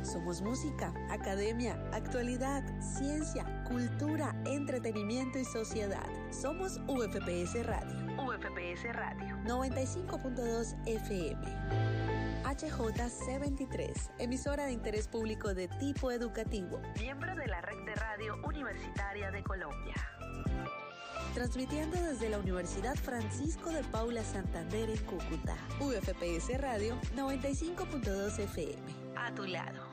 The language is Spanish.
Somos música, academia, actualidad, ciencia, cultura, entretenimiento y sociedad. Somos UFPS Radio. UFPS Radio. 95.2 FM. HJC23, emisora de interés público de tipo educativo. Miembro de la Red de Radio Universitaria de Colombia. Transmitiendo desde la Universidad Francisco de Paula Santander en Cúcuta. UFPS Radio 95.2 FM. A tu lado.